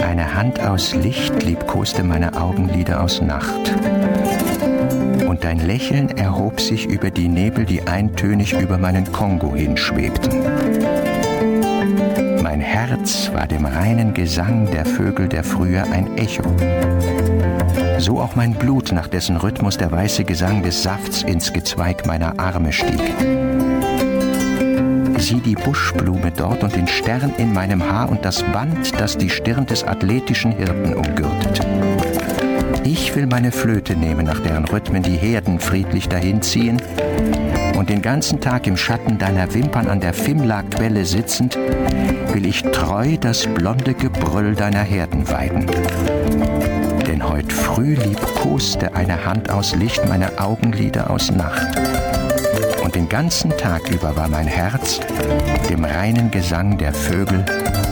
Eine Hand aus Licht liebkoste meine Augenlider aus Nacht. Und dein Lächeln erhob sich über die Nebel, die eintönig über meinen Kongo hinschwebten. Mein Herz war dem reinen Gesang der Vögel der Frühe ein Echo. So auch mein Blut, nach dessen Rhythmus der weiße Gesang des Safts ins Gezweig meiner Arme stieg. Sieh die Buschblume dort und den Stern in meinem Haar und das Band, das die Stirn des athletischen Hirten umgürtet. Ich will meine Flöte nehmen, nach deren Rhythmen die Herden friedlich dahinziehen, und den ganzen Tag im Schatten deiner Wimpern an der Fimla-Quelle sitzend, will ich treu das blonde Gebrüll deiner Herden weiden. Denn heut früh liebkoste eine Hand aus Licht meine Augenlider aus Nacht. Und den ganzen Tag über war mein Herz dem reinen Gesang der Vögel